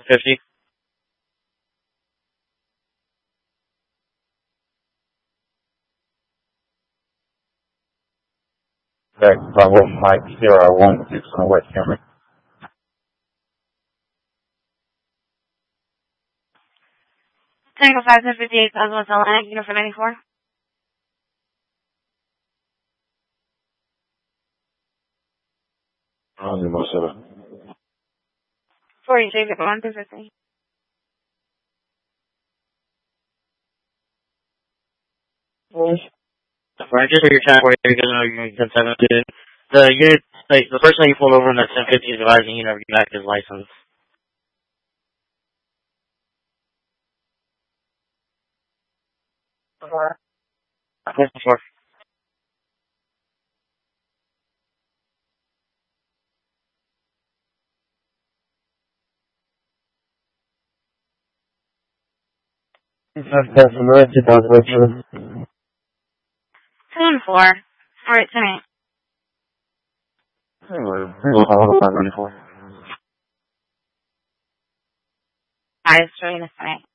50. Back Bravo Mike 016 on West Henry. Tango 558, Cosmos Atlantic, Uniform 94. Animal 7. 43, 51, 250. Right, just for your chat where you guys know you're going to 10-7. The unit, like, the person that you pulled over in that 1050 is advising you never get back his license. Sure. That's the rest of those 2 and 4. Alright, tonight. with you. Alright, it's showing us tonight.